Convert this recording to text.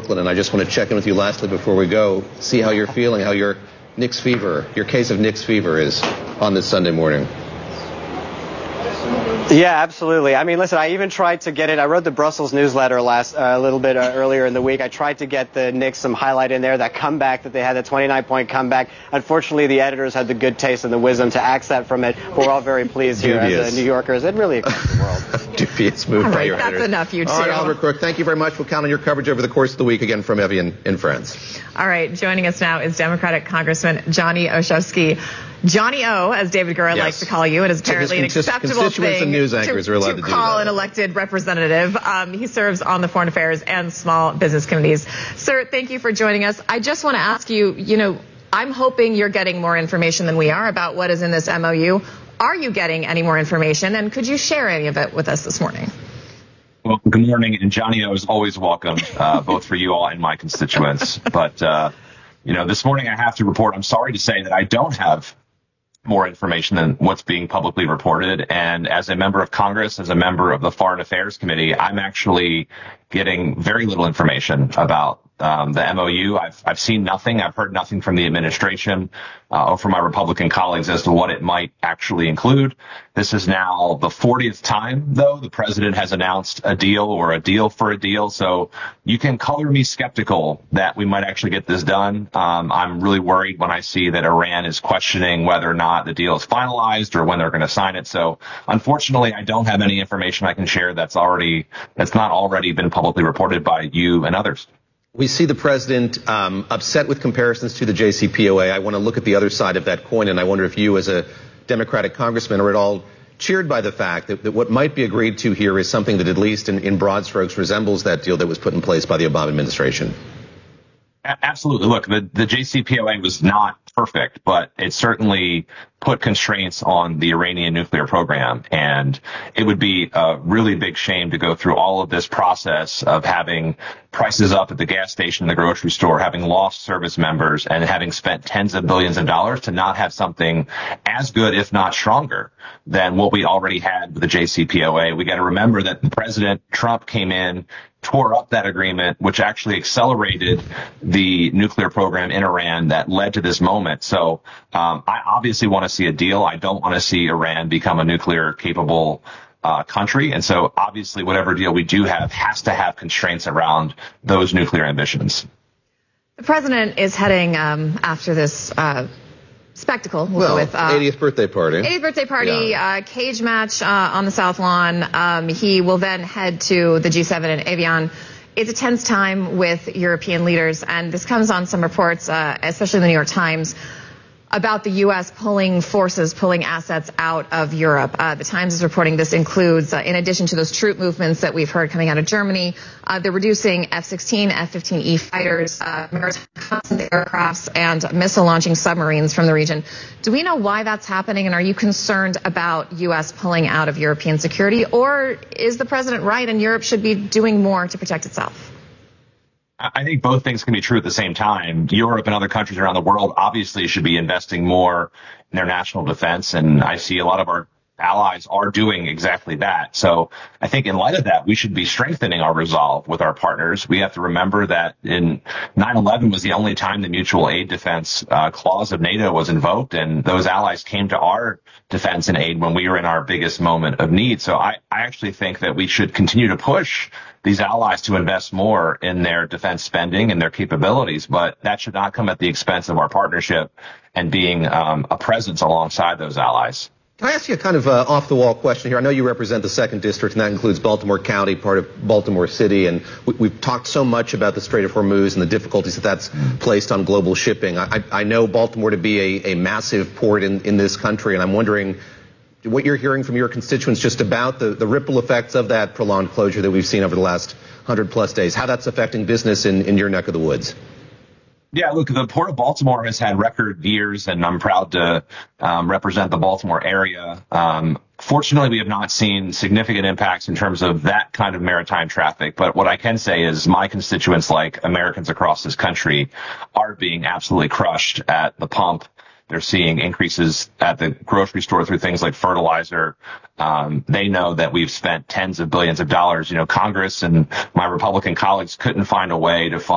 Brooklyn, and I just want to check in with you lastly before we go, see how you're feeling, how your case of Knicks fever is on this Sunday morning. Yeah, absolutely. I mean, listen, I even tried to get it. I wrote the Brussels newsletter a little bit earlier in the week. I tried to get the Knicks some highlight in there, that comeback that they had, that 29-point comeback. Unfortunately, the editors had the good taste and the wisdom to axe that from it. But we're all very pleased here as New Yorkers and really across the world. Dubious move by your editors. That's enough, you two. All right, Oliver Crook, thank you very much. We'll count on your coverage over the course of the week again from Evie in France. All right, joining us now is Democratic Congressman Johnny Oshowski. Johnny O, as David Gura likes to call you. It is apparently an acceptable thing and news anchors are allowed to call an elected representative. He serves on the Foreign Affairs and Small Business Committees. Sir, thank you for joining us. I just want to ask you, I'm hoping you're getting more information than we are about what is in this MOU. Are you getting any more information, and could you share any of it with us this morning? Well, good morning, and Johnny O is always welcome, both for you all and my constituents. But, this morning I have to report, I'm sorry to say that I don't have more information than what's being publicly reported. And as a member of Congress, as a member of the Foreign Affairs Committee, I'm actually getting very little information about the MOU. I've seen nothing. I've heard nothing from the administration or from my Republican colleagues as to what it might actually include. This is now the 40th time, though, the president has announced a deal or a deal for a deal. So you can color me skeptical that we might actually get this done. I'm really worried when I see that Iran is questioning whether or not the deal is finalized or when they're going to sign it. So unfortunately, I don't have any information I can share that's not already been publicly reported by you and others. We see the president upset with comparisons to the JCPOA. I want to look at the other side of that coin, and I wonder if you, as a Democratic congressman, are at all cheered by the fact that what might be agreed to here is something that, at least in broad strokes, resembles that deal that was put in place by the Obama administration. Absolutely. Look, the JCPOA was not perfect, but it certainly put constraints on the Iranian nuclear program. And it would be a really big shame to go through all of this process of having prices up at the gas station, the grocery store, having lost service members, and having spent tens of billions of dollars to not have something as good, if not stronger, than what we already had with the JCPOA. We got to remember that President Trump came in, tore up that agreement, which actually accelerated the nuclear program in Iran that led to this moment. So I obviously want to see a deal. I don't want to see Iran become a nuclear capable country. And so obviously whatever deal we do have has to have constraints around those nuclear ambitions. The president is heading after this spectacle with 80th birthday party. 80th birthday party, cage match on the South Lawn. He will then head to the G7 in Evian. It's a tense time with European leaders, and this comes on some reports, especially in the New York Times, about the U.S. pulling assets out of Europe. The Times is reporting this includes, in addition to those troop movements that we've heard coming out of Germany, they're reducing F-16, F-15E fighters, maritime aircrafts, and missile-launching submarines from the region. Do we know why that's happening, and are you concerned about U.S. pulling out of European security, or is the president right and Europe should be doing more to protect itself? I think both things can be true at the same time. Europe and other countries around the world obviously should be investing more in their national defense, and I see a lot of our allies are doing exactly that. So I think in light of that, we should be strengthening our resolve with our partners. We have to remember that in 9/11 was the only time the mutual aid defense clause of NATO was invoked, and those allies came to our defense and aid when we were in our biggest moment of need. So I actually think that we should continue to push these allies to invest more in their defense spending and their capabilities, but that should not come at the expense of our partnership and being a presence alongside those allies. Can I ask you a kind of off-the-wall question here? I know you represent the 2nd District, and that includes Baltimore County, part of Baltimore City, and we've talked so much about the Strait of Hormuz and the difficulties that's placed on global shipping. I know Baltimore to be a massive port in this country, and I'm wondering what you're hearing from your constituents just about the ripple effects of that prolonged closure that we've seen over the last 100-plus days, how that's affecting business in your neck of the woods. Yeah, look, the Port of Baltimore has had record years, and I'm proud to represent the Baltimore area. Fortunately, we have not seen significant impacts in terms of that kind of maritime traffic. But what I can say is my constituents, like Americans across this country, are being absolutely crushed at the pump. They're seeing increases at the grocery store through things like fertilizer. They know that we've spent tens of billions of dollars. Congress and my Republican colleagues couldn't find a way to fund